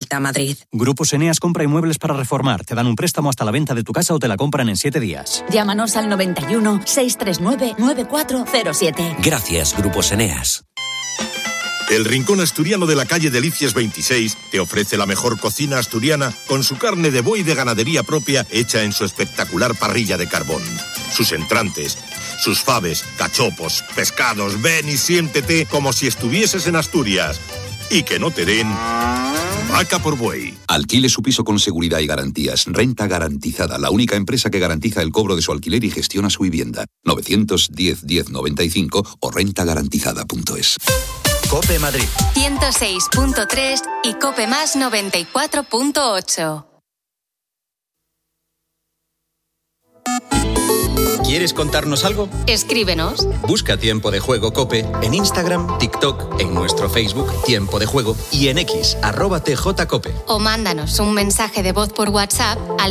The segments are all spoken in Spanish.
Conecta Madrid. Grupos Eneas compra inmuebles para reformar. Te dan un préstamo hasta la venta de tu casa o te la compran en 7 días. Llámanos al 91 639 9407. Gracias, Grupos Eneas. El Rincón Asturiano de la calle Delicias 26 te ofrece la mejor cocina asturiana con su carne de buey de ganadería propia hecha en su espectacular parrilla de carbón. Sus entrantes, sus faves, cachopos, pescados, ven y siéntete como si estuvieses en Asturias. Y que no te den vaca por buey. Alquile su piso con seguridad y garantías. Renta Garantizada, la única empresa que garantiza el cobro de su alquiler y gestiona su vivienda. 910-1095 o rentagarantizada.es. COPE Madrid 106.3 y COPE Más 94.8. ¿Quieres contarnos algo? Escríbenos. Busca Tiempo de Juego COPE en Instagram, TikTok, en nuestro Facebook Tiempo de Juego y en X @TJCOPE. O mándanos un mensaje de voz por WhatsApp al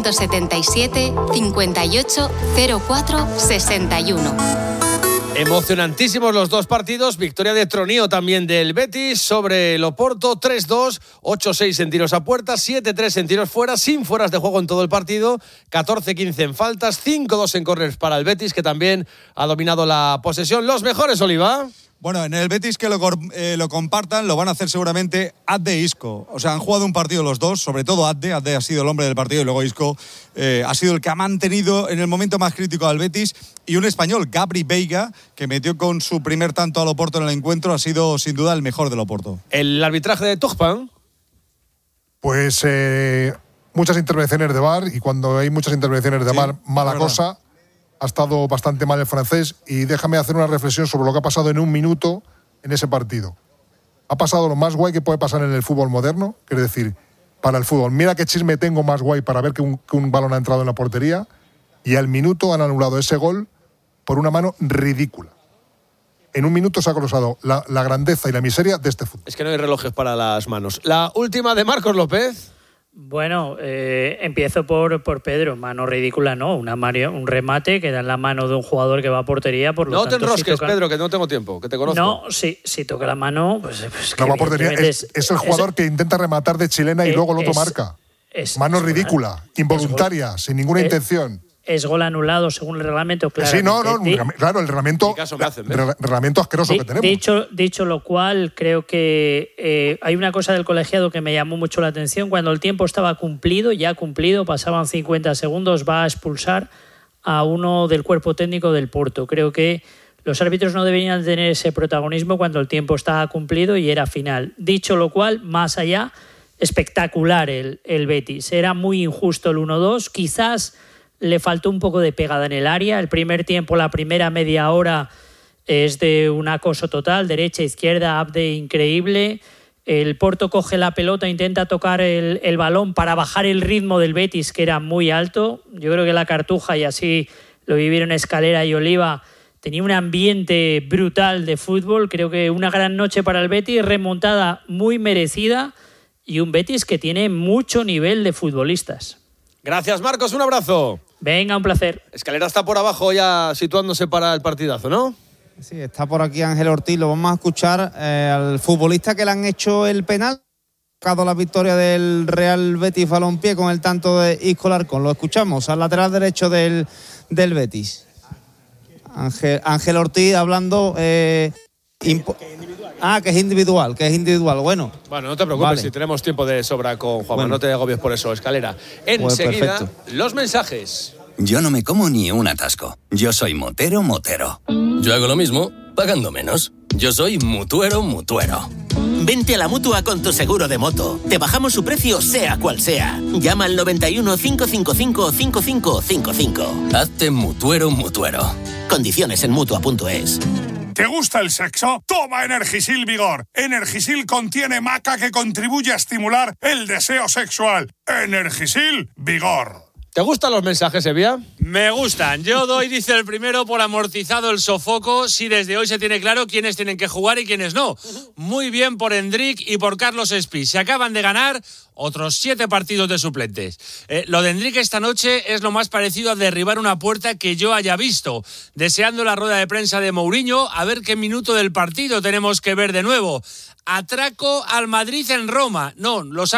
677 58 04 61. Emocionantísimos los dos partidos. Victoria de Tronío también del Betis sobre el Oporto, 3-2, 8-6 en tiros a puerta, 7-3 en tiros fuera, sin fueras de juego en todo el partido, 14-15 en faltas, 5-2 en córners para el Betis, que también ha dominado la posesión. Los mejores, Oliva. Bueno, en el Betis que lo compartan, lo van a hacer seguramente Adde e Isco. O sea, han jugado un partido los dos, sobre todo Adde. Adde ha sido el hombre del partido y luego Isco ha sido el que ha mantenido en el momento más crítico al Betis. Y un español, Gabri Veiga, que metió con su primer tanto al Oporto en el encuentro, ha sido sin duda el mejor del Oporto. El arbitraje de Turpin. Pues muchas intervenciones de VAR, y cuando hay muchas intervenciones de VAR, mala cosa. Ha estado bastante mal el francés, y déjame hacer una reflexión sobre lo que ha pasado en un minuto en ese partido. Ha pasado lo más guay que puede pasar en el fútbol moderno, es decir, para el fútbol. Mira qué chisme tengo más guay para ver que un balón ha entrado en la portería, y al minuto han anulado ese gol por una mano ridícula. En un minuto se ha colosado la grandeza y la miseria de este fútbol. Es que no hay relojes para las manos. La última de Marcos López. Bueno, empiezo por Pedro. Mano ridícula, no. Un remate que da en la mano de un jugador que va a portería. Por lo no tanto, te enrosques, si toca... Pedro, que no tengo tiempo, que te conozco. No, si toca la mano, pues no va a portería. Es el jugador que intenta rematar de chilena y luego el otro marca. Mano ridícula, involuntaria, sin ninguna intención. Es gol anulado según el reglamento, claro. Sí, claro, el reglamento, reglamento asqueroso que tenemos. Dicho lo cual, creo que hay una cosa del colegiado que me llamó mucho la atención. Cuando el tiempo estaba cumplido, pasaban 50 segundos, va a expulsar a uno del cuerpo técnico del Porto. Creo que los árbitros no deberían tener ese protagonismo cuando el tiempo estaba cumplido y era final. Dicho lo cual, más allá, espectacular el Betis. Era muy injusto el 1-2, quizás le faltó un poco de pegada en el área. El primer tiempo, la primera media hora, es de un acoso total, derecha, izquierda, Abde increíble. El Porto coge la pelota, intenta tocar el balón para bajar el ritmo del Betis, que era muy alto. Yo creo que la Cartuja, y así lo vivieron Escalera y Oliva, tenía un ambiente brutal de fútbol. Creo que una gran noche para el Betis, remontada muy merecida, y un Betis que tiene mucho nivel de futbolistas. Gracias, Marcos, un abrazo. Venga, un placer. Escalera está por abajo ya situándose para el partidazo, ¿no? Sí, está por aquí Ángel Ortiz. Lo vamos a escuchar al futbolista que le han hecho el penal. Ha sacado la victoria del Real Betis Balompié con el tanto de Isco Larcón. Lo escuchamos al lateral derecho del Betis. Ángel Ortiz hablando... que es individual. Bueno, no te preocupes, si tenemos tiempo de sobra con Juanma, no te agobies por eso, Escalera. Enseguida, pues los mensajes. Yo no me como ni un atasco. Yo soy motero. Yo hago lo mismo, pagando menos. Yo soy mutuero. Vente a la Mutua con tu seguro de moto. Te bajamos su precio sea cual sea. Llama al 91 555 5555. Hazte mutuero. Condiciones en Mutua.es. ¿Te gusta el sexo? Toma Energisil Vigor. Energisil contiene maca que contribuye a estimular el deseo sexual. Energisil Vigor. ¿Te gustan los mensajes, Evia? Me gustan. Yo doy, dice el primero, por amortizado el sofoco, si desde hoy se tiene claro quiénes tienen que jugar y quiénes no. Muy bien por Endrick y por Carlos Espí. Se acaban de ganar otros 7 partidos de suplentes. Lo de Endrick esta noche es lo más parecido a derribar una puerta que yo haya visto. Deseando la rueda de prensa de Mourinho, a ver qué minuto del partido tenemos que ver de nuevo. Atraco al Madrid en Roma. No, los